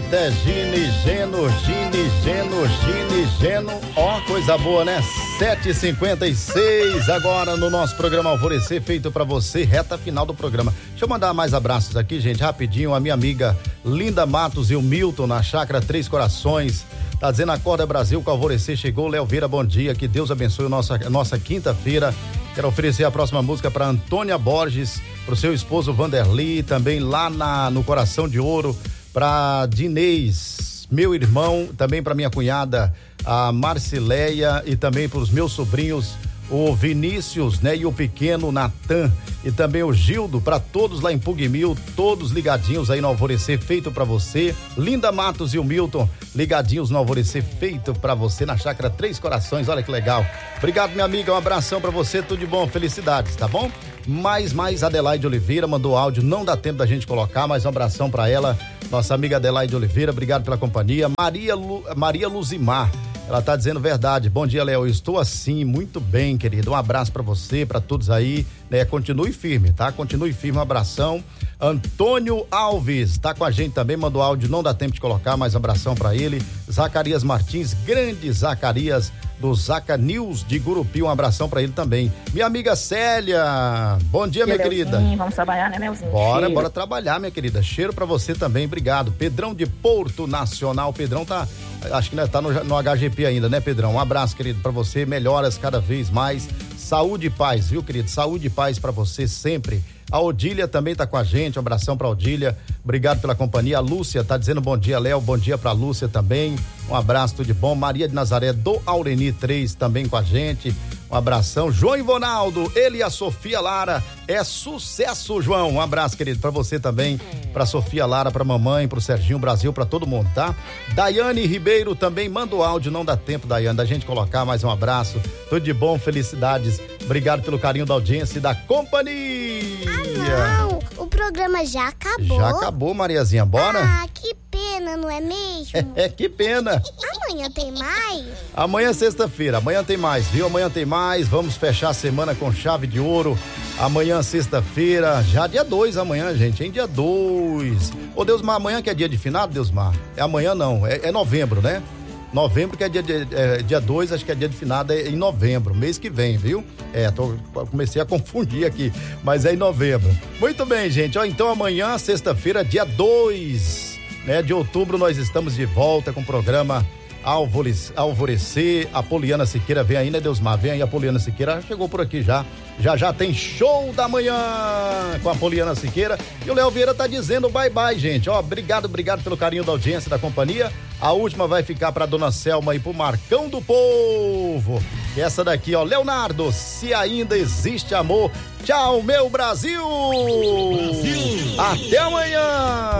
é Gino. Ó, coisa boa, né? 7h56 agora no nosso programa Alvorecer, feito pra você, reta final do programa. Deixa eu mandar mais abraços aqui, gente, rapidinho. A minha amiga Linda Matos e o Milton na Chácara Três Corações. Tá dizendo: Acorda Brasil, com Alvorecer chegou. Léo Vieira, bom dia, que Deus abençoe nossa quinta-feira. Quero oferecer a próxima música para Antônia Borges, pro seu esposo Vanderly, também lá no Coração de Ouro, para Dinês, meu irmão, também para minha cunhada, a Marcileia, e também para os meus sobrinhos, o Vinícius, né, e o pequeno Natan, e também o Gildo, para todos lá em Pugmil, todos ligadinhos aí no Alvorecer, feito para você. Linda Matos e o Milton, ligadinhos no Alvorecer, feito para você, na Chácara Três Corações. Olha que legal. Obrigado, minha amiga, um abração para você, tudo de bom, felicidades, tá bom? Mais Adelaide Oliveira mandou áudio, não dá tempo da gente colocar, mas um abração para ela, nossa amiga Adelaide Oliveira, obrigado pela companhia. Maria Luzimar, ela tá dizendo verdade. Bom dia, Léo, eu estou assim, muito bem, querido. Um abraço pra você, pra todos aí, né? Continue firme, tá? Continue firme, um abração. Antônio Alves tá com a gente também, mandou áudio, não dá tempo de colocar, mas um abração pra ele. Zacarias Martins, grande Zacarias do Zaca News de Gurupi, um abração pra ele também. Minha amiga Célia, bom dia, minha querida. Vamos trabalhar, né, Melzinho? Bora trabalhar, minha querida. Cheiro pra você também, obrigado. Pedrão de Porto Nacional, Pedrão tá, acho que tá no HGP ainda, né, Pedrão? Um abraço, querido, pra você, melhoras cada vez mais, saúde e paz, viu, querido? Saúde e paz pra você sempre. A Odília também tá com a gente, um abração pra Odília, obrigado pela companhia. A Lúcia tá dizendo bom dia, Léo, bom dia pra Lúcia também, um abraço, tudo de bom. Maria de Nazaré do Aureni 3 também com a gente, um abração. João Ivonaldo, ele e a Sofia Lara, é sucesso, João, um abraço, querido, pra você também, pra Sofia Lara, pra mamãe, pro Serginho Brasil, pra todo mundo, tá? Daiane Ribeiro também manda o áudio, não dá tempo, Daiane, da gente colocar, mais um abraço, tudo de bom, felicidades, obrigado pelo carinho da audiência e da companhia. Não, o programa já acabou. Já acabou, Mariazinha, bora? Ah, que pena, não é mesmo? Que pena. Amanhã tem mais? Amanhã é sexta-feira, amanhã tem mais, viu? Amanhã tem mais, vamos fechar a semana com chave de ouro. Amanhã, sexta-feira, já dia 2 amanhã, gente, hein? Dia 2. Ô, Deusmar, amanhã que é dia de finado, Deusmar? É amanhã não, é novembro, né? Novembro que é dia 2, acho que é dia de finado, é em novembro, mês que vem, viu? Comecei a confundir aqui, mas é em novembro. Muito bem, gente, ó, então amanhã, sexta-feira, dia 2, né, de outubro, nós estamos de volta com o programa Alvorecer. A Poliana Siqueira vem aí, né, Deusmar? Vem aí a Poliana Siqueira, chegou por aqui já tem show da manhã com a Poliana Siqueira, e o Léo Vieira tá dizendo bye bye, gente, ó, obrigado pelo carinho da audiência, da companhia. A última vai ficar pra Dona Selma e pro Marcão do Povo, e essa daqui, ó, Leonardo, se ainda existe amor, tchau, meu Brasil! Até amanhã!